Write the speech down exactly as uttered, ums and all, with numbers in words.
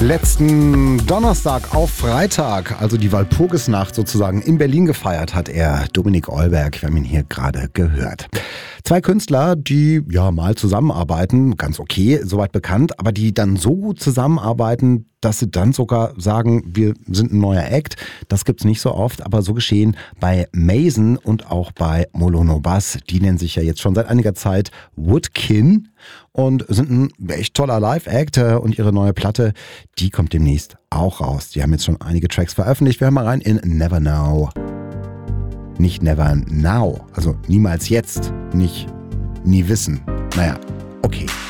Letzten Donnerstag auf Freitag, also die Walpurgisnacht sozusagen, in Berlin gefeiert hat er, Dominik Eulberg. Wir haben ihn hier gerade gehört. Zwei Künstler, die ja mal zusammenarbeiten, ganz okay, soweit bekannt, aber die dann so gut zusammenarbeiten, dass sie dann sogar sagen, wir sind ein neuer Act. Das gibt's nicht so oft, aber so geschehen bei Mason und auch bei Molono Bass. Die nennen sich ja jetzt schon seit einiger Zeit Woodkin und sind ein echt toller Live-Act, und ihre neue Platte, die kommt demnächst auch raus. Die haben jetzt schon einige Tracks veröffentlicht. Wir hören mal rein in Never Now. Nicht Never Now, also niemals jetzt, nicht nie wissen. Naja, okay.